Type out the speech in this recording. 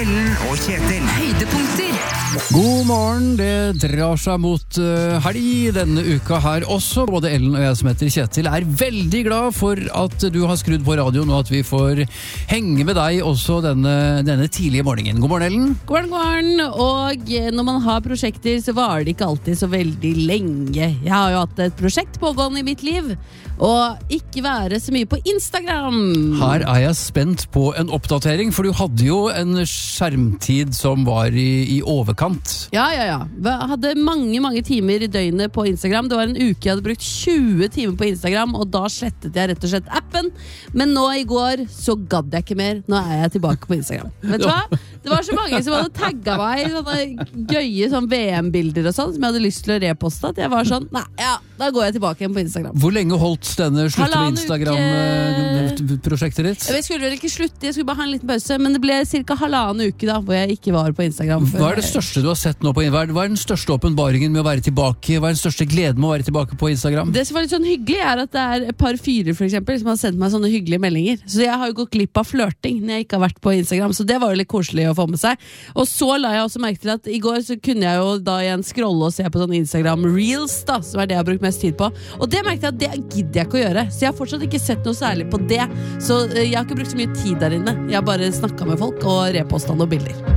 Ellen og Kjetil. Høydepunkter. God morgen, det drar seg mot helg denne uka her også. Både Ellen og jeg som heter Kjetil er veldig glad for at du har skrudd på radioen og at vi får henge med deg også denne tidlige morgenen. God morgen, Ellen. God morgen, og når man har prosjekter så varer det ikke alltid så veldig lenge. Jeg har jo hatt et prosjekt pågående i mitt liv, og ikke være så mye på Instagram. Her er jeg spent på en oppdatering, for du hadde jo en skjermtid som var i overkant. Ja. Jeg hadde mange timer i døgnet på Instagram. Det var en uke jeg hadde brukt 20 timer på Instagram, og da slettet jeg rett og slett appen. Men nå i går så gadd jeg ikke mer. Nå er jeg tilbake på Instagram. Vet du hva? Det var så mange som hadde tagget meg i sånne gøye sånn VM-bilder og sånn, som jeg hadde lyst til å reposte, at jeg var sånn, da går jeg tilbake igjen på Instagram. Hvor lenge holdt denne slutte med Instagram-prosjektet ditt? Jeg skulle vel ikke slutte, jeg skulle bare ha en liten pause, men det ble cirka 1,5 uke da, hvor jeg ikke var på Instagram. Hva er det største du har sett nå på Instagram? Hva er den største åpenbaringen med å være tilbake? Hva er den største gleden med å være tilbake på Instagram? Det som var litt sånn hyggelig er at det er et par fyrer for eksempel som har sendt meg sånne hyggelige meldinger. Så jeg har jo gått glipp av flørting når jeg ikke har vært på Instagram, så det var jo litt koselig å få med seg. Og så la jeg også merke til at i går så kunne jeg jo da igjen scrolle og se på sånn Instagram Reels da, som er det jeg har brukt mest tid på. Og det merkte jeg at det gidder jeg ikke å gjøre, så jeg har fortsatt ikke sett noe særlig på det. Så jeg har ikke brukt så mye tid der inne. Jeg har bare snakket med folk og repostet noen bilder.